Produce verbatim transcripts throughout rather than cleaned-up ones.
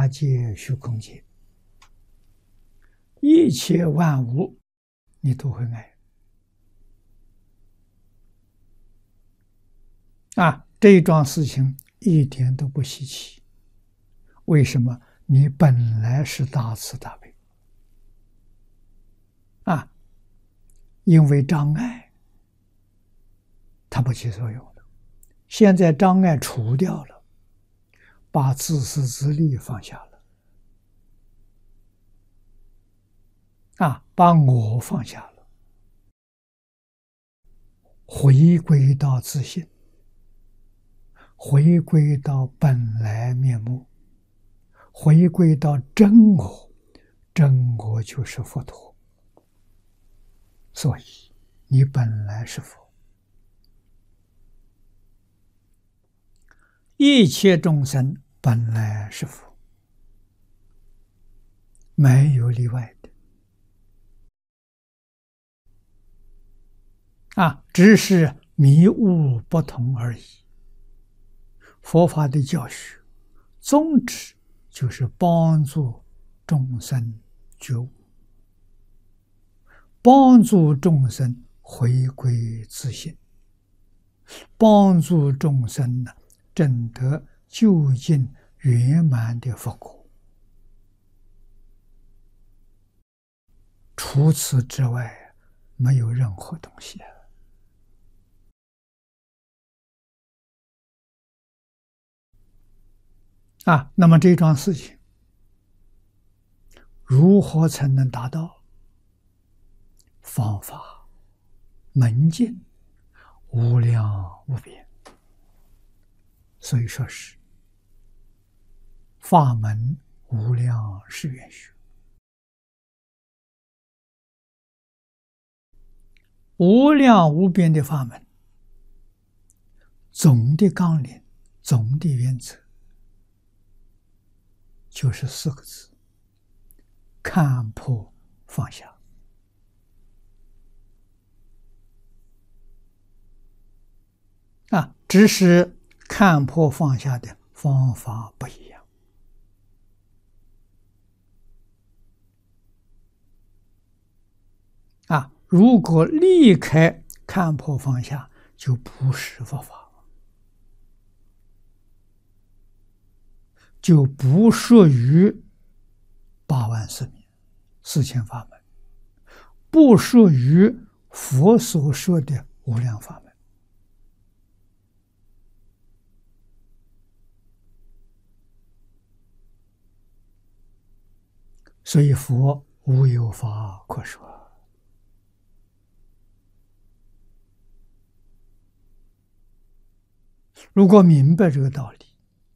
界、虚空界，一切万物，你都会爱。啊，这一桩事情一点都不稀奇。为什么？你本来是大慈大悲啊，因为障碍，它不起作用了。现在障碍除掉了，把自私自利放下了，啊，把我放下了，回归到自信，回归到本来面目，回归到真我，真我就是佛陀。所以你本来是佛，一切众生本来是佛，没有例外的。啊，只是迷悟不同而已。佛法的教学宗旨就是帮助众生觉悟，帮助众生回归自信，帮助众生呢证得究竟圆满的佛果。除此之外，没有任何东西。啊，那么这桩事情如何才能达到？方法门径无量无边，所以说是法门无量是愿学。无量无边的法门，总的纲领，总的原则就是四个字：看破放下。啊，只是看破放下的方法不一样。啊，如果离开看破放下，就不是佛法，就不属于八万四面四千法门，不属于佛所说的无量法门。所以佛无有法可说。如果明白这个道理，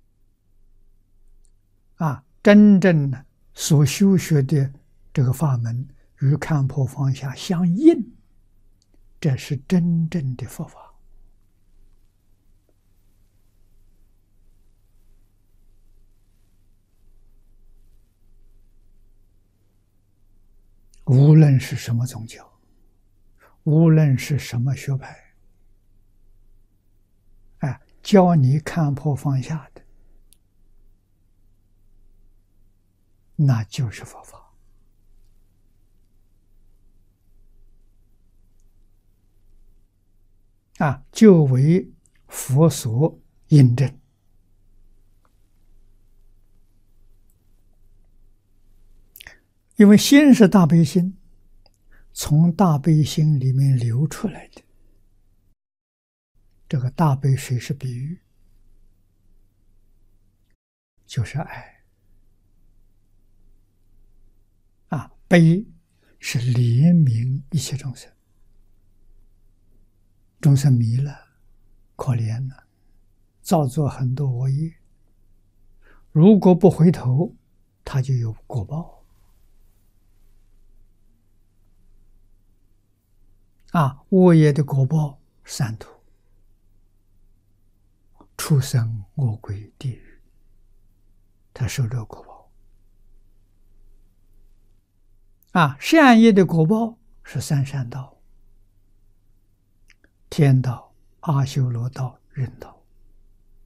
啊，真正的所修学的这个法门与看破放下相应，这是真正的佛法。无论是什么宗教，无论是什么学派，哎，教你看破放下的，那就是佛法。啊，就为佛所印证。因为心是大悲心，从大悲心里面流出来的。这个大悲水是比喻，就是爱。啊，悲是怜悯一切众生，众生迷了，可怜了，造作很多恶业，如果不回头，他就有果报。啊，恶业的果报三途：畜生、恶鬼、地狱，他受这个果报。啊，善业的果报是三善道：天道、阿修罗道、人道。